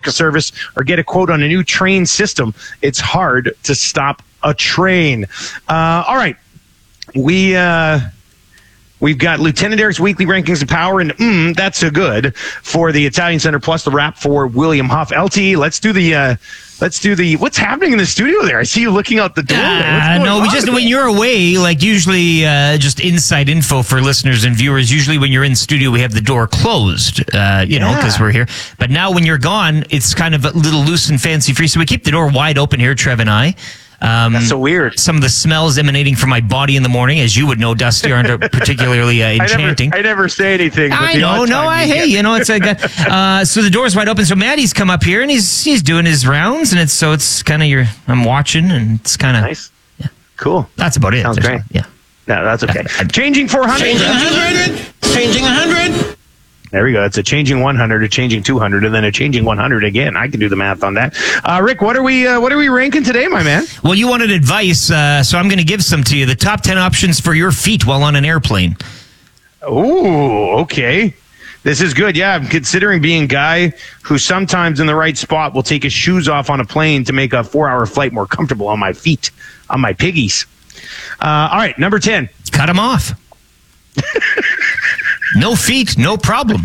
a service or get a quote on a new train system, it's hard to stop a train. All right. We've got Lieutenant Eric's weekly rankings of power, and that's a good for the Italian Center plus the wrap for William Huff. LT, let's do the what's happening in the studio there? I see you looking out the door. When you're away, like usually just inside info for listeners and viewers, usually when you're in studio, we have the door closed, because we're here. But now when you're gone, it's kind of a little loose and fancy free. So we keep the door wide open here, Trev and I. That's so weird. Some of the smells emanating from my body in the morning, as you would know, Dusty, aren't particularly enchanting. I never say anything. I know. It's a good. So the door's wide open. So Maddie's come up here and he's doing his rounds, and it's kind of I'm watching, and it's kind of nice. Yeah, cool. That's about it. Sounds great. Yeah. No, that's okay. Changing 400. Changing 100. There we go. It's a changing 100, a changing 200, and then a changing 100 again. I can do the math on that. Rick, what are we ranking today, my man? Well, you wanted advice, so I'm going to give some to you. The top 10 options for your feet while on an airplane. Oh, okay. This is good. Yeah, I'm considering being a guy who sometimes in the right spot will take his shoes off on a plane to make a 4-hour flight more comfortable on my feet, on my piggies. All right, number 10. Cut them off. No feet, no problem.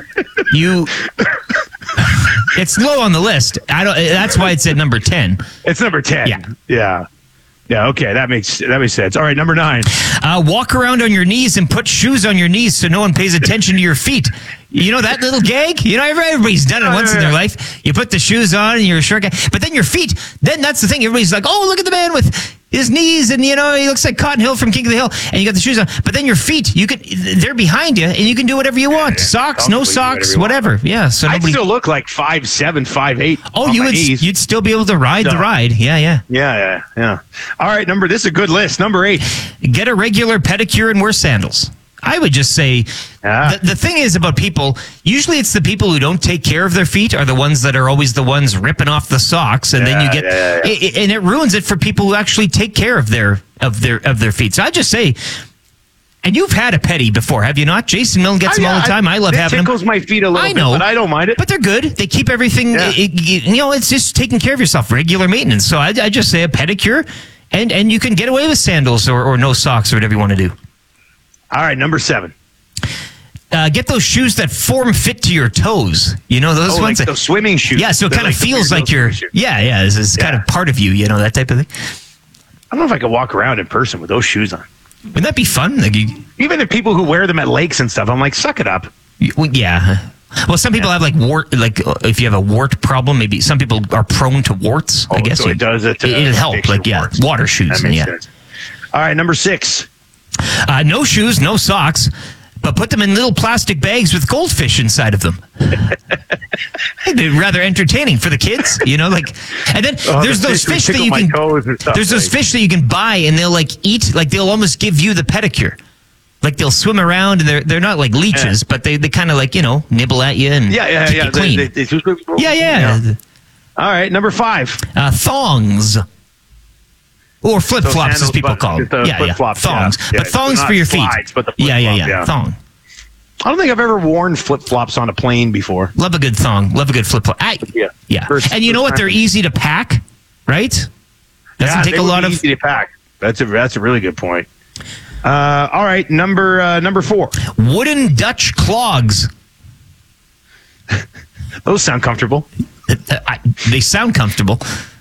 It's low on the list. That's why it's at number 10. It's number 10. Yeah. Okay, that makes sense. All right, number 9. Walk around on your knees and put shoes on your knees so no one pays attention to your feet. You know that little gag? Everybody's done it once in their life. You put the shoes on and you're a short guy. But then your feet, then that's the thing. Everybody's like, oh, look at the man with his knees, and he looks like Cotton Hill from King of the Hill, and you got the shoes on. But then your feet, they're behind you, and you can do whatever you want. Socks, no socks, whatever. Yeah. So I'd still look like 5'7", 5'8". Oh, you'd still be able to ride the ride. Yeah. All right, this is a good list. Number 8. Get a regular pedicure and wear sandals. I would just say the thing is about people, usually it's the people who don't take care of their feet are the ones that are always the ones ripping off the socks, and then you get and it ruins it for people who actually take care of their feet. So I just say, and you've had a pedi before, have you not? Jason Milne gets them all the time. I love having them. It tickles my feet a little bit, but I don't mind it. But they're good. They keep everything, it's just taking care of yourself, regular maintenance. So I just say a pedicure, and you can get away with sandals or no socks or whatever you want to do. All right, number 7. Get those shoes that form fit to your toes. Those ones. Like those swimming shoes. Yeah, so it kind of feels like you're. Yeah. This is kind of part of you. That type of thing. I don't know if I could walk around in person with those shoes on. Wouldn't that be fun? Even if people who wear them at lakes and stuff, I'm like, suck it up. Yeah. Well, some people have wart. Like if you have a wart problem, maybe some people are prone to warts. I guess so it does it. It'll help. Warts. Water shoes. That makes sense. All right, number 6. No shoes, no socks, but put them in little plastic bags with goldfish inside of them. They're rather entertaining for the kids, And then there's those fish that you can. There's those fish that you can buy, and they'll eat. They'll almost give you the pedicure. They'll swim around, and they're not like leeches, but they kind of nibble at you and keep you clean. Yeah. All right, number 5. Thongs. Or flip-flops, as people call them. Flip-flops, thongs. But thongs for your feet. Slides, but the Thong. I don't think I've ever worn flip-flops on a plane before. Love a good thong. Love a good flip-flop. Yeah. And you know what? They're easy to pack, right? Doesn't take a lot of... easy to pack. That's a really good point. All right, number 4. Wooden Dutch clogs. Those sound comfortable. They sound comfortable.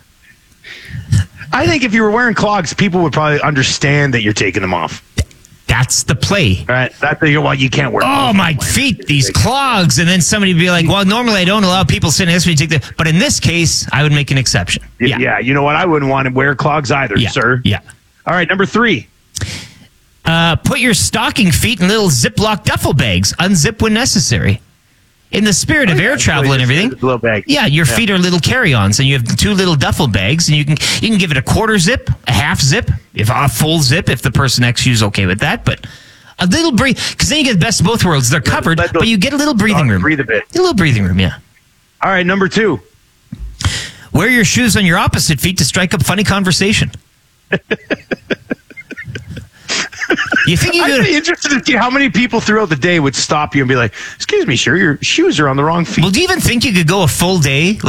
I think if you were wearing clogs, people would probably understand that you're taking them off. That's the play. Right. You can't wear. Oh, my feet, these clogs. And then somebody would be like, well, normally I don't allow people sitting next to me to take but in this case, I would make an exception. Yeah. You know what? I wouldn't want to wear clogs either, sir. Yeah. All right, number 3. Put your stocking feet in little Ziploc duffel bags. Unzip when necessary. In the spirit of air travel and everything, your feet are little carry-ons, and you have 2 little duffel bags, and you can give it a quarter zip, a half zip, a full zip if the person next to you is okay with that. But a little breathe, because then you get the best of both worlds. They're covered, but you get a little breathing room. Breathe a bit. A little breathing room, yeah. All right, number 2. Wear your shoes on your opposite feet to strike up funny conversation. You think I'd be interested to see how many people throughout the day would stop you and be like, excuse me, sir, your shoes are on the wrong feet. Well, do you even think you could go a full day